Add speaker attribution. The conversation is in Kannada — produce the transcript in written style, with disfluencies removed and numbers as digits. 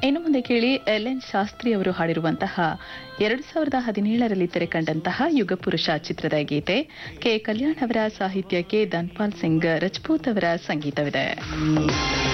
Speaker 1: ಇನ್ನು ಮುಂದೆ ಕೇಳಿ ಎಲ್.ಎನ್. ಶಾಸ್ತ್ರಿ ಅವರು ಹಾಡಿರುವಂತಹ 2017ರಲ್ಲಿ ತೆರೆಕಂಡಂತಹ ಯುಗಪುರುಷ ಚಿತ್ರದ ಗೀತೆ. ಕೆ. ಕಲ್ಯಾಣ್ ಅವರ ಸಾಹಿತ್ಯಕ್ಕೆ ಧನ್ಪಾಲ್ ಸಿಂಗ್ ರಜಪೂತ್ ಅವರ ಸಂಗೀತವಿದೆ.